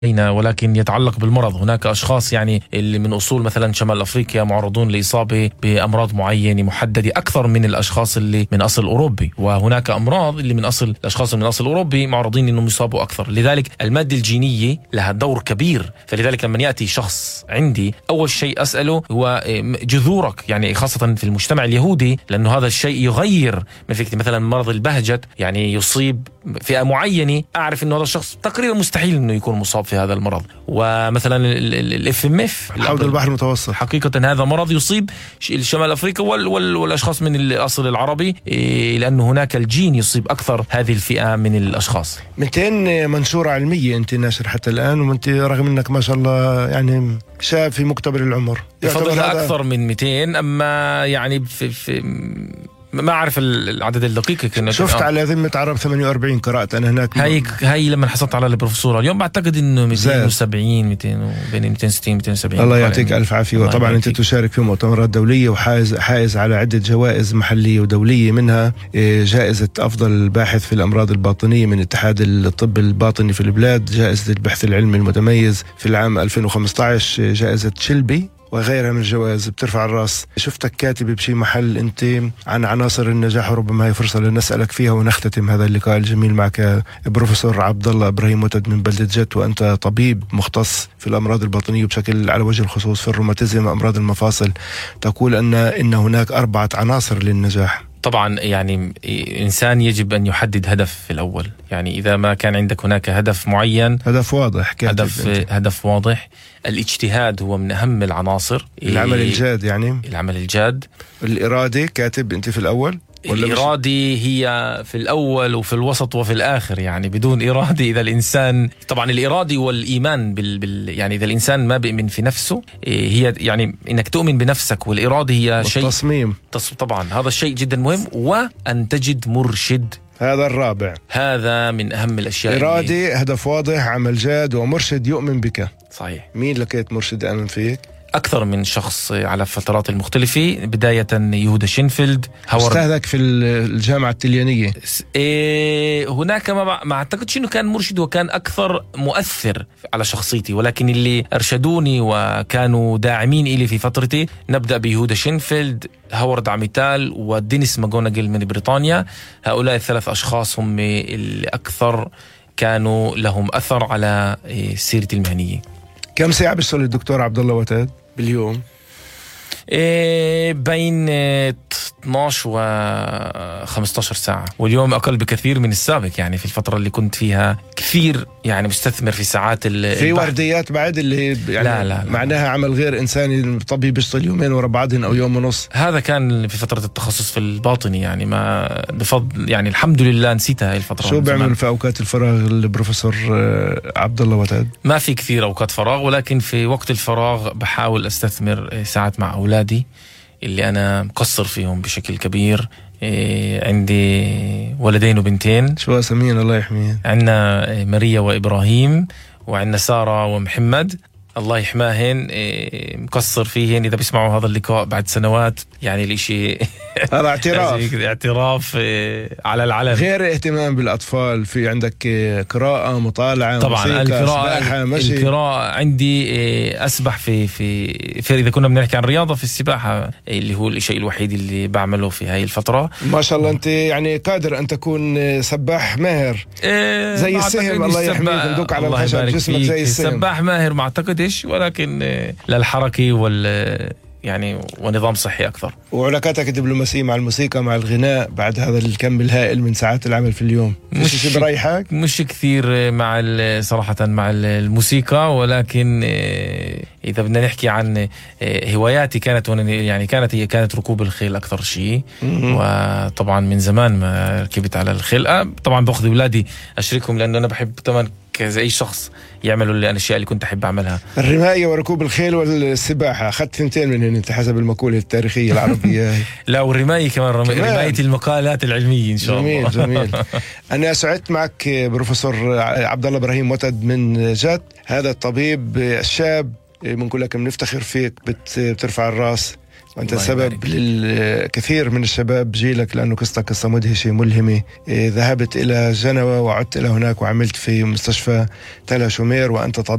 ولكن يتعلق بالمرض. هناك أشخاص يعني اللي من أصول مثلا شمال أفريقيا معرضون لإصابة بأمراض معينة محددة أكثر من الأشخاص اللي من أصل أوروبي، وهناك أمراض اللي من أصل الأشخاص من أصل أوروبي معرضين إنهم يصابوا أكثر. لذلك المادة الجينية لها دور كبير. فلذلك لما يأتي شخص عندي أول شيء أسأله هو جذورك، يعني خاصة في المجتمع اليهودي، لأنه هذا الشيء يغير من فكرة. مثلا مرض البهجت يعني يصيب فئة معينة، أعرف إنه هذا الشخص تقريبا مستحيل إنه يكون مصاب في هذا المرض. ومثلا الFMF حوض البحر المتوسط، حقيقة هذا مرض يصيب الشمال أفريقيا والأشخاص من الأصل العربي، لأنه هناك الجين يصيب أكثر هذه الفئة من الأشخاص. 200 منشورة علمية أنت ناشر حتى الآن، وأنت رغم أنك ما شاء الله يعني شاب في مقتبل العمر، يفضل أكثر من 200. أما يعني في ما أعرف العدد الدقيق. شفت على ذمة عرب 48 قرأت أنا هناك. هاي لما حصلت على البروفيسور اليوم بعتقد إنه 270 200 بين 260 270. الله يعطيك ألف عافية. وطبعا أنت تشارك في مؤتمرات دولية وحائز على عدة جوائز محلية ودولية، منها جائزة أفضل باحث في الأمراض الباطنية من اتحاد الطب الباطني في البلاد، جائزة البحث العلمي المتميز في العام 2015، جائزة شلبي، وغيرها من الجوائز بترفع الراس. شفتك كاتب بشي محل أنت عن عناصر النجاح، وربما هي فرصة لنسألك فيها ونختتم هذا اللقاء الجميل معك. بروفيسور عبد الله إبراهيم متد من بلدة جت، وأنت طبيب مختص في الأمراض الباطنية بشكل على وجه الخصوص في الروماتيزم وأمراض المفاصل. تقول أن هناك 4 عناصر للنجاح. طبعا يعني إنسان يجب أن يحدد هدف في الأول. يعني إذا ما كان عندك هناك هدف معين، هدف واضح، هدف واضح. الاجتهاد هو من أهم العناصر. العمل الجاد، يعني العمل الجاد. الإرادة كاتب أنت في الأول، الإرادة هي في الأول وفي الوسط وفي الآخر. يعني بدون إرادة، إذا الإنسان طبعا الإرادة والإيمان يعني إذا الإنسان ما بيؤمن في نفسه، هي يعني إنك تؤمن بنفسك، والإرادة هي شيء تصميم. طبعا هذا الشيء جدا مهم. وأن تجد مرشد، هذا الرابع، هذا من أهم الأشياء. إرادة، هدف واضح، عمل جاد، ومرشد يؤمن بك. صحيح. مين لقيت مرشد يؤمن فيك؟ أكثر من شخص على فترات المختلفة. بداية يهودا شينفيلد، أستاذك في الجامعة التليانية. هناك ما أعتقدش أنه كان مرشد، وكان أكثر مؤثر على شخصيتي، ولكن اللي أرشدوني وكانوا داعمين إلي في فترتي نبدأ بيهودا شينفيلد، هوارد عميتال، ودينيس ماغوناغيل من بريطانيا. هؤلاء ال3 أشخاص هم اللي أكثر كانوا لهم أثر على سيرتي المهنية. كم ساعة بيشتغل الدكتور عبد الله وتاد باليوم؟ بين 12 و 15 ساعة، واليوم أقل بكثير من السابق. يعني في الفترة اللي كنت فيها كثير يعني مستثمر في ساعات في ورديات بعد اللي يعني لا. معناها عمل غير إنساني، طبيب بيشتغل يومين ورا بعضهم أو يوم ونص. هذا كان في فترة التخصص في الباطني، يعني ما بفضل يعني الحمد لله نسيتها هاي الفترة. شو بيعمل في أوقات الفراغ البروفيسور عبد الله وتاد؟ ما في كثير أوقات فراغ، ولكن في وقت الفراغ بحاول أستثمر ساعات مع أولادي اللي أنا مقصر فيهم بشكل كبير. عندي ولدين وبنتين. شو أسمين الله يحميهم؟ عندنا ماريا وإبراهيم، وعندنا سارة ومحمد، الله يحماهن. مقصر فيهن إذا بيسمعوا هذا اللقاء بعد سنوات. يعني الاشي هذا اعتراف على العلن. غير اهتمام بالأطفال، في عندك قراءة، مطالعة، طبعا القراءة عندي. أسبح في إذا كنا بنحكي عن رياضة، في السباحة اللي هو الشيء الوحيد اللي بعمله في هاي الفترة. ما شاء الله أنت يعني قادر أن تكون سباح ماهر زي السهم. الله يحميك، ندوك على الخشب، جسمك زي السهم. سباح ماهر ما أعتقد، ولكن للحركة يعني ونظام صحي أكثر. وعلاقاتك الدبلوماسية مع الموسيقى، مع الغناء، بعد هذا الكم الهائل من ساعات العمل في اليوم، مش بريحك؟ مش كثير صراحة مع الموسيقى، ولكن إذا بدنا نحكي عن هواياتي كانت ركوب الخيل أكثر شيء. وطبعا من زمان ما ركبت على الخيل. طبعا بأخذ أولادي أشركهم، لأنه أنا بحب طبعا زي أي شخص يعملوا الأشياء اللي كنت أحب أعملها. الرماية وركوب الخيل والسباحة، أخذت 2 منهن أنت حسب المقولة التاريخية العربية. لا، والرماية كمان رماية المقالات العلمية إن شاء الله. جميل. أنا سعدت معك بروفيسور عبد الله إبراهيم متد من جد، هذا الطبيب الشاب بنقول لك بنفتخر فيك، بترفع الراس، وأنت سبب للكثير من الشباب جيلك، لأنه قصتك قصة مدهشة ملهمة. ذهبت إلى جنوة وعدت إلى هناك وعملت في مستشفى تل شومير، وأنت